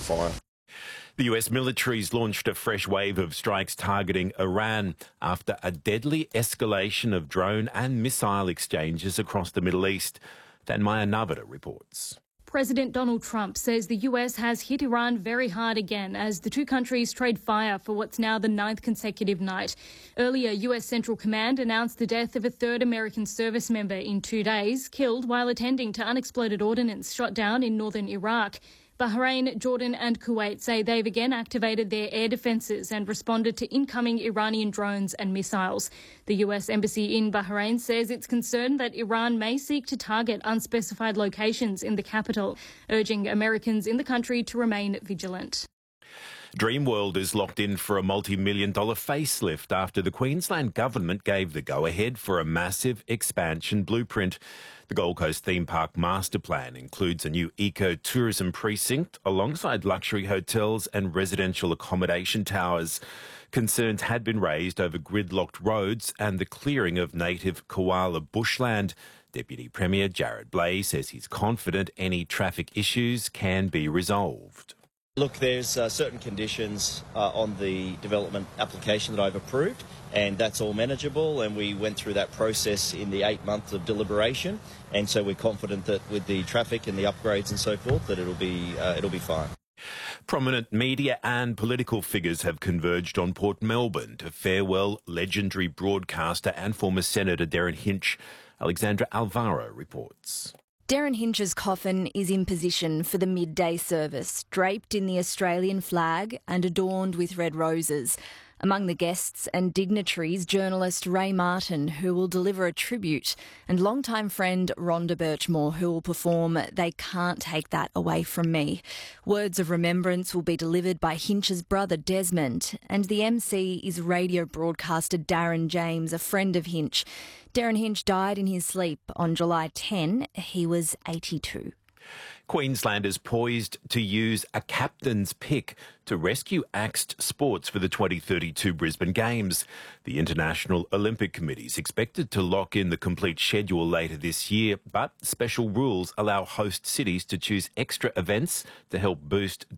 fire. The US military's launched a fresh wave of strikes targeting Iran after a deadly escalation of drone and missile exchanges across the Middle East. Tanmaya Navada reports. President Donald Trump says the US has hit Iran very hard again as the two countries trade fire for what's now the 9th consecutive night. Earlier, US Central Command announced the death of a third American service member in 2 days, killed while attending to unexploded ordnance shot down in northern Iraq. Bahrain, Jordan and Kuwait say they've again activated their air defences and responded to incoming Iranian drones and missiles. The US Embassy in Bahrain says it's concerned that Iran may seek to target unspecified locations in the capital, urging Americans in the country to remain vigilant. Dreamworld is locked in for a multi-million-dollar facelift after the Queensland government gave the go-ahead for a massive expansion blueprint. The Gold Coast theme park master plan includes a new eco-tourism precinct alongside luxury hotels and residential accommodation towers. Concerns had been raised over gridlocked roads and the clearing of native koala bushland. Deputy Premier Jared Blay says he's confident any traffic issues can be resolved. Look, there's certain conditions on the development application that I've approved, and that's all manageable, and we went through that process in the 8 months of deliberation, and so we're confident that with the traffic and the upgrades and so forth that it'll be fine. Prominent media and political figures have converged on Port Melbourne to farewell legendary broadcaster and former Senator Derryn Hinch. Alexandra Alvaro reports. Derryn Hinch's coffin is in position for the midday service, draped in the Australian flag and adorned with red roses. Among the guests and dignitaries, journalist Ray Martin, who will deliver a tribute, and longtime friend Rhonda Birchmore, who will perform They Can't Take That Away From Me. Words of remembrance will be delivered by Hinch's brother Desmond, and the MC is radio broadcaster Darren James, a friend of Hinch. Derryn Hinch died in his sleep on July 10. He was 82. Queensland is poised to use a captain's pick to rescue axed sports for the 2032 Brisbane Games. The International Olympic Committee is expected to lock in the complete schedule later this year, but special rules allow host cities to choose extra events to help boost